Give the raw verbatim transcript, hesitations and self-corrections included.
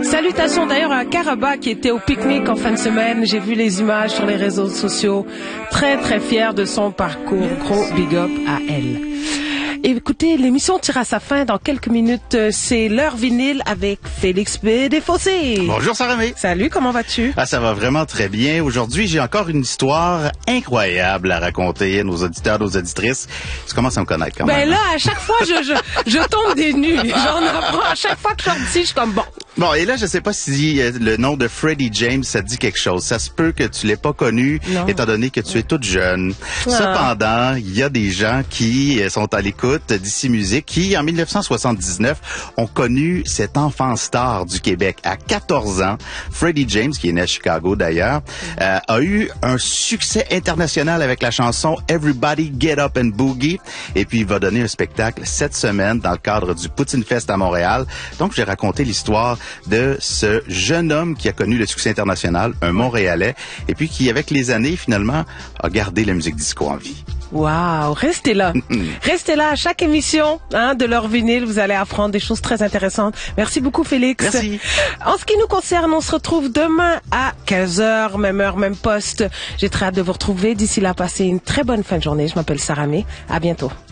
Salutations d'ailleurs à Karaba qui était au pique-nique en fin de semaine. J'ai vu les images sur les réseaux sociaux. Très très fière de son parcours. Gros big up à elle. Et écoutez, l'émission tire à sa fin dans quelques minutes. C'est l'heure vinyle avec Félix B. Desfossés. Bonjour Sarah-Mé. Salut, comment vas-tu? Ah, ça va vraiment très bien. Aujourd'hui, j'ai encore une histoire incroyable à raconter à nos auditeurs, nos auditrices. Tu commences à me connaître quand même. Ben là, à chaque fois, je, je, je tombe des nues. J'en apprends. À chaque fois que je sors d'ici, je suis comme bon. Bon, et là, je sais pas si euh, le nom de Freddie James, ça te dit quelque chose. Ça se peut que tu l'aies pas connu, non. Étant donné que tu es toute jeune. Ah. Cependant, il y a des gens qui euh, sont à l'écoute d'Ici Musique, qui, en dix-neuf cent soixante-dix-neuf, ont connu cet enfant star du Québec. À quatorze ans, Freddie James, qui est né à Chicago d'ailleurs, euh, a eu un succès international avec la chanson Everybody Get Up and Boogie. Et puis, il va donner un spectacle cette semaine dans le cadre du Poutine Fest à Montréal. Donc, j'ai raconté l'histoire de ce jeune homme qui a connu le succès international, un Montréalais, et puis qui, avec les années, finalement, a gardé la musique disco en vie. Wow, restez là. Restez là à chaque émission hein, de l'heure vinyle. Vous allez apprendre des choses très intéressantes. Merci beaucoup, Félix. Merci. En ce qui nous concerne, on se retrouve demain à quinze heures, même heure, même poste. J'ai très hâte de vous retrouver. D'ici là, passez une très bonne fin de journée. Je m'appelle Sarah-Mé. À bientôt.